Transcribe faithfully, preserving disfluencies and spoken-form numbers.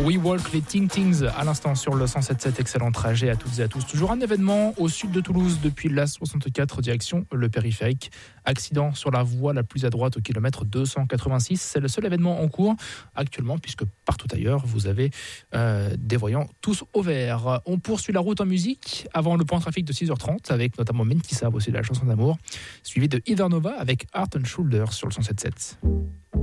We Walk, les Ting Tings à l'instant sur le cent sept virgule sept. Excellent trajet à toutes et à tous. Toujours un événement au sud de Toulouse depuis l'A soixante-quatre direction le périphérique. Accident sur la voie la plus à droite au kilomètre deux cent quatre-vingt-six. C'est le seul événement en cours actuellement puisque partout ailleurs vous avez euh, des voyants tous au vert. On poursuit la route en musique avant le point trafic de six heures trente avec notamment Mentissa aussi de la chanson d'amour, suivi de Ivernova avec Heart and Shoulder sur le cent sept virgule sept.